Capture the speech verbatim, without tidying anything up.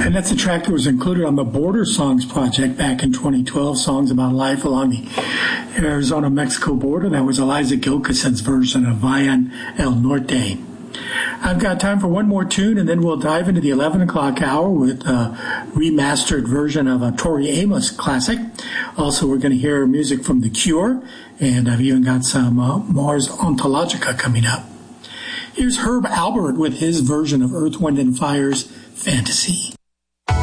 And that's a track that was included on the Border Songs project back in twenty twelve, songs about life along the Arizona-Mexico border. That was Eliza Gilkison's version of Vayan El Norte. I've got time for one more tune, and then we'll dive into the eleven o'clock hour with a remastered version of a Tori Amos classic. Also, we're going to hear music from The Cure, and I've even got some uh, Mars Ontologica coming up. Here's Herb Alpert with his version of Earth, Wind and Fire's Fantasy.